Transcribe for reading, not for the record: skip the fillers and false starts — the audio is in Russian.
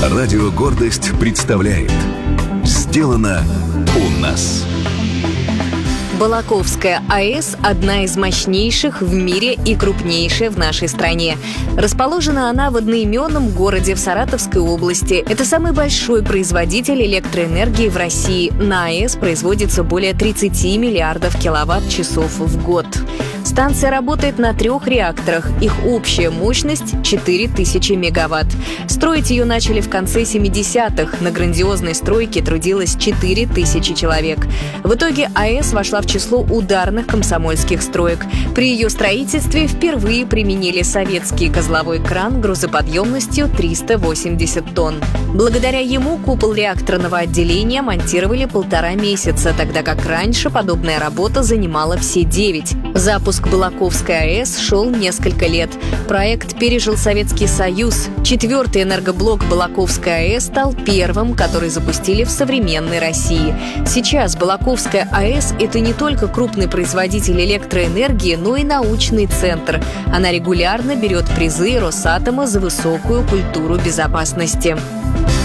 Радио «Гордость» представляет «Сделано у нас». Балаковская АЭС – одна из мощнейших в мире и крупнейшая в нашей стране. Расположена она в одноименном городе в Саратовской области. Это самый большой производитель электроэнергии в России. На АЭС производится более 30 миллиардов киловатт-часов в год. Станция работает на 3 реакторах. Их общая мощность – 4000 мегаватт. Строить ее начали в конце 70-х. На грандиозной стройке трудилось 4000 человек. В итоге АЭС вошла в число ударных комсомольских строек. При ее строительстве впервые применили советский козловой кран грузоподъемностью 380 тонн. Благодаря ему купол реакторного отделения монтировали 1,5 месяца, тогда как раньше подобная работа занимала все 9. Запуск Балаковской АЭС шел несколько лет. Проект пережил Советский Союз. 4-й энергоблок Балаковской АЭС стал первым, который запустили в современной России. Сейчас Балаковская АЭС – это не только крупный производитель электроэнергии, но и научный центр. Она регулярно берет призы Росатома за высокую культуру безопасности.